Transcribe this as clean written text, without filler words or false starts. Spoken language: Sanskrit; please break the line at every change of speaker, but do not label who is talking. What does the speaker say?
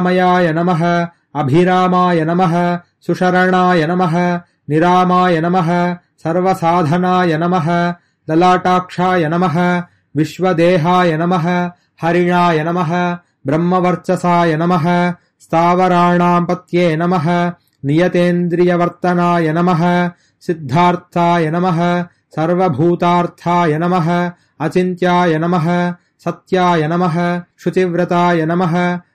मयाय नमः अभिरामाय नमः सुशरणाय नमः निरामाय नमः सर्वसाधनाय नमः ललाटाक्षाय नमः विश्वदेहाय नमः हरिणाय नमः ब्रह्मवर्चसाय नमः स्थावराणां पत्ये नमः नियतेन्द्रियवर्तनाय नमः सिद्धार्थाय नमः सर्वभूतार्थाय नमः अचिन्त्याय नमः सत्याय नमः शुचिव्रताय नमः